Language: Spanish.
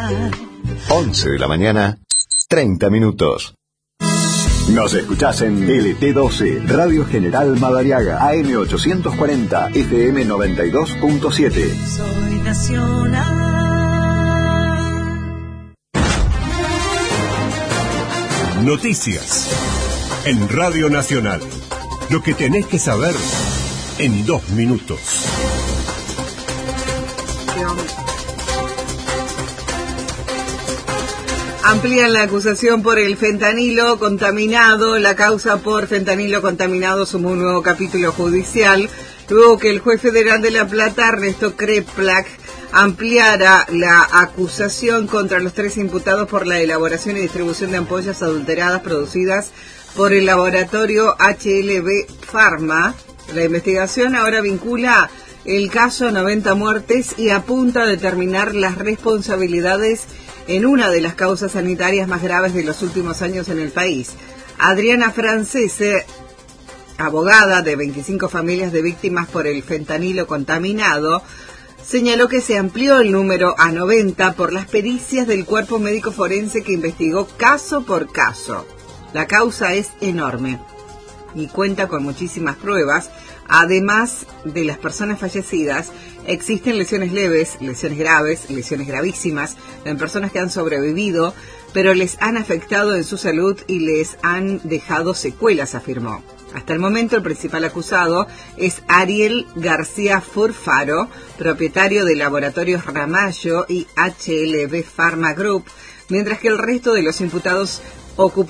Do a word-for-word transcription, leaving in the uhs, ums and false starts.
once de la mañana, treinta minutos. Nos escuchás en L T doce, Radio General Madariaga, A M ochocientos cuarenta, F M noventa y dos punto siete. Soy nacional. Noticias en Radio Nacional. Lo que tenés que saber en dos minutos. Amplían la acusación por el fentanilo contaminado. La causa por fentanilo contaminado sumó un nuevo capítulo judicial, luego que el juez federal de La Plata, Ernesto Kreplak, ampliara la acusación contra los tres imputados por la elaboración y distribución de ampollas adulteradas producidas por el laboratorio H L B Pharma. La investigación ahora vincula el caso a noventa muertes y apunta a determinar las responsabilidades en una de las causas sanitarias más graves de los últimos años en el país. Adriana Francese, abogada de veinticinco familias de víctimas por el fentanilo contaminado, señaló que se amplió el número a noventa por las pericias del cuerpo médico forense que investigó caso por caso. La causa es enorme y cuenta con muchísimas pruebas. Además de las personas fallecidas, existen lesiones leves, lesiones graves, lesiones gravísimas en personas que han sobrevivido, pero les han afectado en su salud y les han dejado secuelas, afirmó. Hasta el momento, el principal acusado es Ariel García Furfaro, propietario de Laboratorios Ramallo y H L B Pharma Group, mientras que el resto de los imputados ocupan